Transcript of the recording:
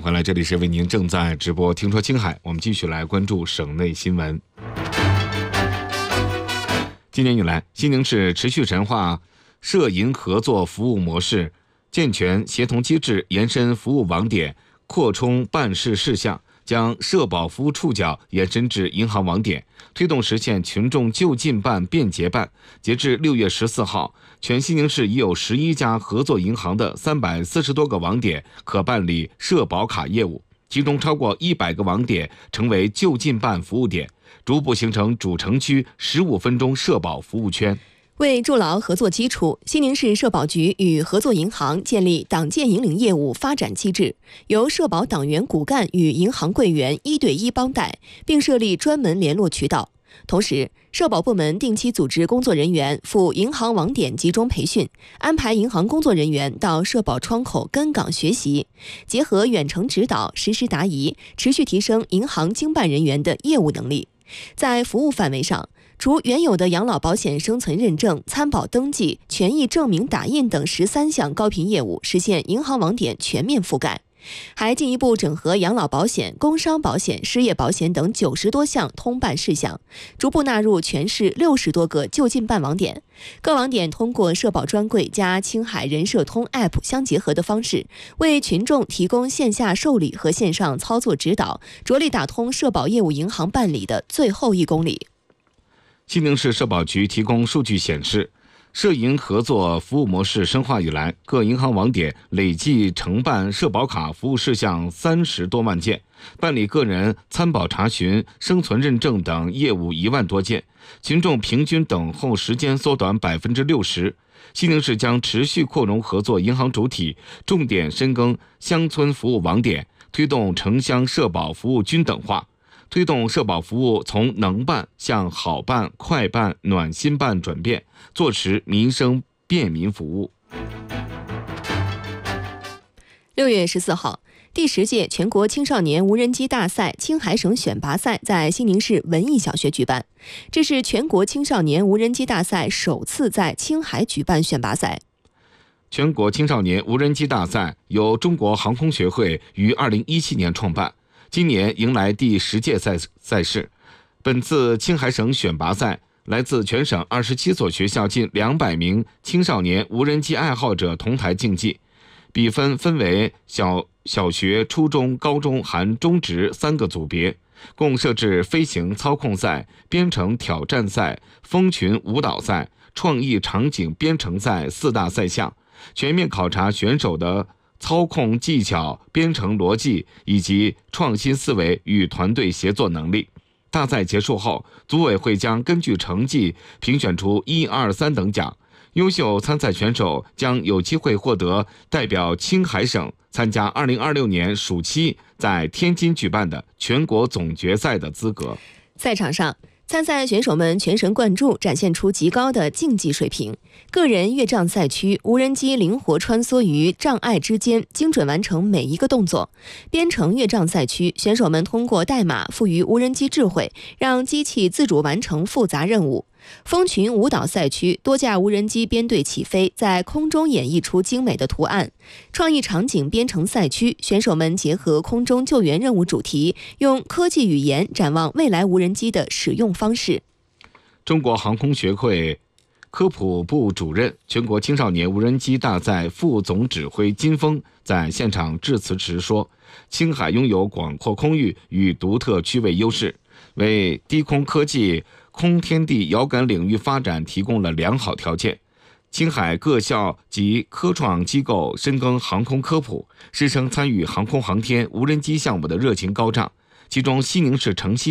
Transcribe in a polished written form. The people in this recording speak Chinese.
回来，这里是为您正在直播听说青海，我们继续来关注省内新闻。今年以来，西宁市持续深化社银合作服务模式，健全协同机制，延伸服务网点，扩充办事事项，将社保服务触角延伸至银行网点，推动实现群众就近办、便捷办。截至6月14号，全西宁市已有11家合作银行的340多个网点可办理社保卡业务，其中超过100个网点成为就近办服务点，逐步形成主城区15分钟社保服务圈。 为筑牢合作基础，西宁市社保局与合作银行建立党建引领业务发展机制，由社保党员骨干与银行柜员1对1帮带，并设立专门联络渠道。同时，社保部门定期组织工作人员赴银行网点集中培训，安排银行工作人员到社保窗口跟岗学习，结合远程指导、实时答疑，持续提升银行经办人员的业务能力。在服务范围上，除原有的养老保险生存认证、参保登记、权益证明打印等13项高频业务实现银行网点全面覆盖，还进一步整合养老保险、工伤保险、失业保险等90多项通办事项，逐步纳入全市60多个就近办网点。各网点通过社保专柜加青海人社通 App 相结合的方式，为群众提供线下受理和线上操作指导，着力打通社保业务银行办理的最后1公里。 西宁市社保局提供数据显示，社银合作服务模式深化以来，各银行网点累计承办社保卡服务事项30多万件，办理个人参保查询、生存认证等业务1万多件，群众平均等候时间缩短60%。西宁市将持续扩容合作银行主体，重点深耕乡村服务网点，推动城乡社保服务均等化，推动社保服务从能办向好办、快办、暖心办转变，做实民生便民服务。 6月14号，第10届全国青少年无人机大赛青海省选拔赛在西宁市文艺小学举办，这是全国青少年无人机大赛首次在青海举办选拔赛。 全国青少年无人机大赛由中国航空学会于2017年创办，今年迎来第10届赛事。本次青海省选拔赛，来自全省27所学校近200名青少年无人机爱好者同台竞技，比分为小学、初中、高中含中职3个组别，共设置飞行操控赛、编程挑战赛、蜂群舞蹈赛、创意场景编程赛4大赛项，全面考察选手的操控技巧、编程逻辑以及创新思维与团队协作能力。大赛结束后，组委会将根据成绩评选出1、2、3等奖，优秀参赛选手将有机会获得代表青海省参加2026年暑期在天津举办的全国总决赛的资格。 赛场上，参赛选手们全神贯注，展现出极高的竞技水平。个人越障赛区，无人机灵活穿梭于障碍之间，精准完成每一个动作。编程越障赛区，选手们通过代码赋予无人机智慧，让机器自主完成复杂任务。蜂群舞蹈赛区，多架无人机编队起飞，在空中演绎出精美的图案。创意场景编程赛区，选手们结合空中救援任务主题，用科技语言展望未来无人机的使用方式。 中国航空学会科普部主任、全国青少年无人机大赛副总指挥金峰在现场致辞时说，青海拥有广阔空域与独特区位优势，为低空科技空天地遥感领域发展提供了良好条件。青海各校及科创机构深耕航空科普，师生参与航空航天、无人机项目的热情高涨，其中西宁市城西